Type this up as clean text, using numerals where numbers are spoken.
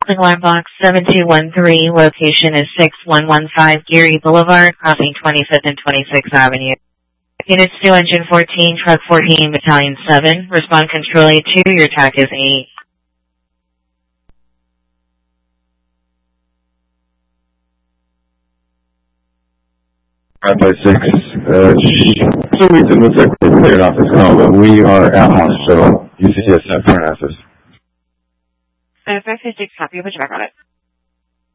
Alarm box 7213, location is 6115 Geary Boulevard, crossing 25th and 26th Avenue. Units 2, Engine 14, Truck 14, Battalion 7. Respond Control A2, your TAC is 8. 556. For some reason, looks like we're cleared off this call, but we are at hospital. UCSF, front office. 556, copy, put your back on it.